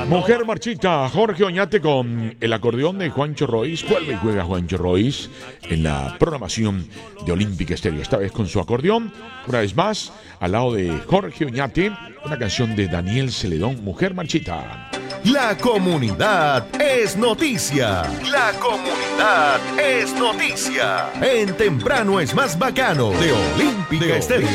Mujer marchita, Jorge Oñate con el acordeón de Juancho Royce. Vuelve y juega Juancho Royce en la programación de Olímpica Estéreo. Esta vez con su acordeón, una vez más, al lado de Jorge Oñate, una canción de Daniel Celedón, Mujer marchita. La comunidad es noticia. La comunidad es noticia. En Temprano es más bacano de Olímpica Estéreo.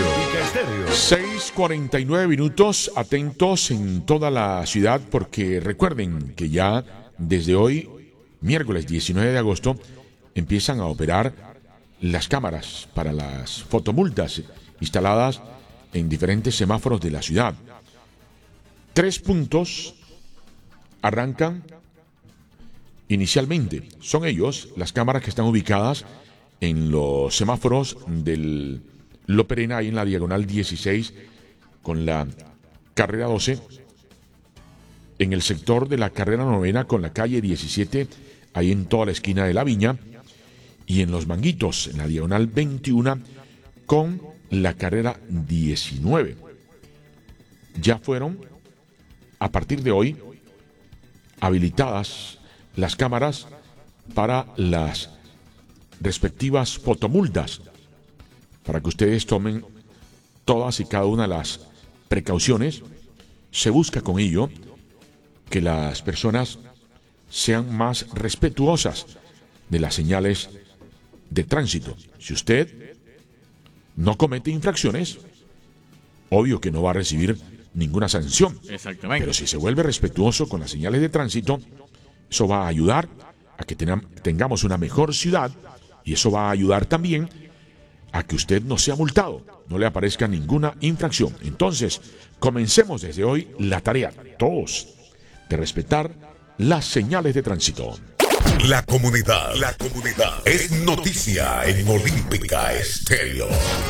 6:49 minutos, atentos en toda la ciudad porque recuerden que ya desde hoy, miércoles 19 de agosto, empiezan a operar las cámaras para las fotomultas instaladas en diferentes semáforos de la ciudad. 3 puntos arrancan inicialmente. Son ellos, las cámaras que están ubicadas en los semáforos del Loperena, ahí en la diagonal 16 con la carrera 12, en el sector de la carrera 9 con la calle 17, ahí en toda la esquina de la Viña, y en los Manguitos, en la diagonal 21 con la carrera 19. Ya fueron, a partir de hoy, habilitadas las cámaras para las respectivas fotomultas, para que ustedes tomen todas y cada una de las precauciones. Se busca con ello que las personas sean más respetuosas de las señales de tránsito. Si usted no comete infracciones, obvio que no va a recibir ninguna sanción. Exactamente. Pero si se vuelve respetuoso con las señales de tránsito, eso va a ayudar a que tengamos una mejor ciudad, y eso va a ayudar también a que usted no sea multado, no le aparezca ninguna infracción. Entonces, comencemos desde hoy la tarea, todos, de respetar las señales de tránsito. La comunidad es noticia en Olímpica Estéreo.